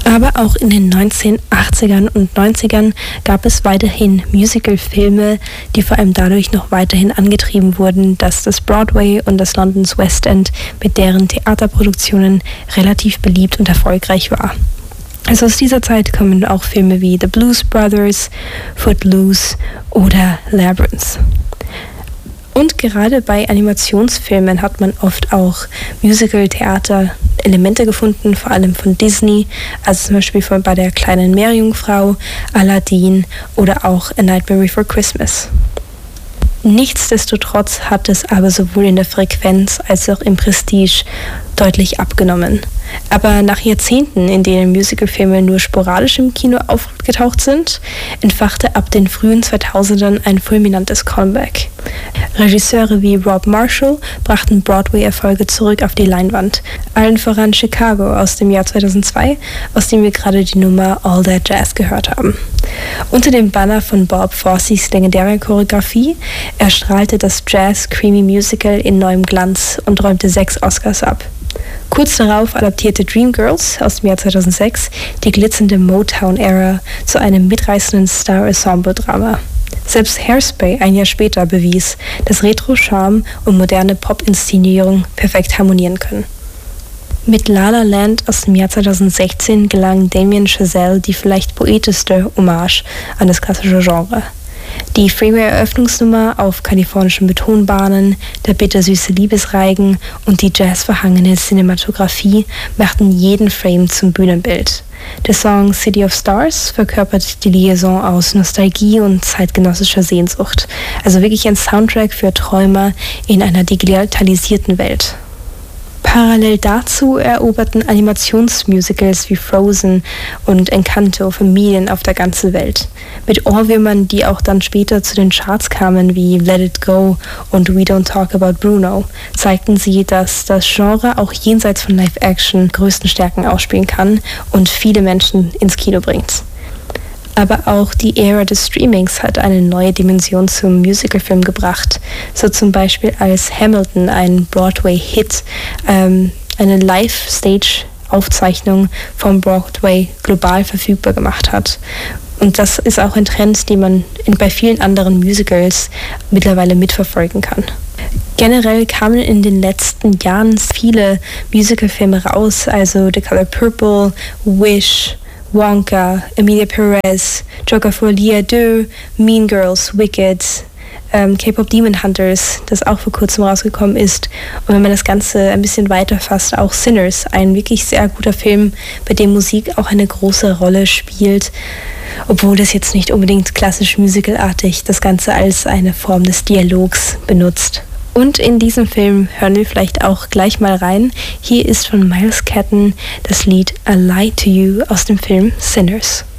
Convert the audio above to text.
Aber auch in den 1980ern und 90ern gab es weiterhin Musicalfilme, die vor allem dadurch noch weiterhin angetrieben wurden, dass das Broadway und das Londons West End mit deren Theaterproduktionen relativ beliebt und erfolgreich war. Also aus dieser Zeit kommen auch Filme wie The Blues Brothers, Footloose oder Labyrinth. Und gerade bei Animationsfilmen hat man oft auch Musical-Theater-Elemente gefunden, vor allem von Disney, also zum Beispiel bei der kleinen Meerjungfrau, Aladdin oder auch A Nightmare Before Christmas. Nichtsdestotrotz hat es aber sowohl in der Frequenz als auch im Prestige deutlich abgenommen. Aber nach Jahrzehnten, in denen Musicalfilme nur sporadisch im Kino aufgetaucht sind, entfachte ab den frühen 2000ern ein fulminantes Comeback. Regisseure wie Rob Marshall brachten Broadway-Erfolge zurück auf die Leinwand, allen voran Chicago aus dem Jahr 2002, aus dem wir gerade die Nummer All That Jazz gehört haben. Unter dem Banner von Bob Fosse's legendärer Choreografie erstrahlte das Jazz-Creamy-Musical in neuem Glanz und räumte 6 Oscars ab. Kurz darauf adaptierte Dreamgirls aus dem Jahr 2006 die glitzernde Motown-Ära zu einem mitreißenden Star-Ensemble-Drama. Selbst Hairspray ein Jahr später bewies, dass Retro-Charme und moderne Pop-Inszenierung perfekt harmonieren können. Mit La La Land aus dem Jahr 2016 gelang Damien Chazelle die vielleicht poetischste Hommage an das klassische Genre. Die Freeway-Eröffnungsnummer auf kalifornischen Betonbahnen, der bittersüße Liebesreigen und die jazzverhangene Cinematografie machten jeden Frame zum Bühnenbild. Der Song City of Stars verkörpert die Liaison aus Nostalgie und zeitgenössischer Sehnsucht. Also wirklich ein Soundtrack für Träumer in einer digitalisierten Welt. Parallel dazu eroberten Animationsmusicals wie Frozen und Encanto Familien auf der ganzen Welt. Mit Ohrwürmern, die auch dann später zu den Charts kamen, wie Let It Go und We Don't Talk About Bruno, zeigten sie, dass das Genre auch jenseits von Live-Action größten Stärken ausspielen kann und viele Menschen ins Kino bringt. Aber auch die Ära des Streamings hat eine neue Dimension zum Musicalfilm gebracht. So zum Beispiel als Hamilton, ein Broadway-Hit, eine Live-Stage-Aufzeichnung vom Broadway global verfügbar gemacht hat. Und das ist auch ein Trend, den man bei vielen anderen Musicals mittlerweile mitverfolgen kann. Generell kamen in den letzten Jahren viele Musicalfilme raus, also The Color Purple, Wish, Wonka, Emilia Perez, Joker Folie 2, Mean Girls, Wicked, K-Pop Demon Hunters, das auch vor kurzem rausgekommen ist. Und wenn man das Ganze ein bisschen weiter fasst, auch Sinners, ein wirklich sehr guter Film, bei dem Musik auch eine große Rolle spielt, obwohl das jetzt nicht unbedingt klassisch musicalartig das Ganze als eine Form des Dialogs benutzt. Und in diesem Film hören wir vielleicht auch gleich mal rein. Hier ist von Miles Catton das Lied A Lie to You aus dem Film Sinners.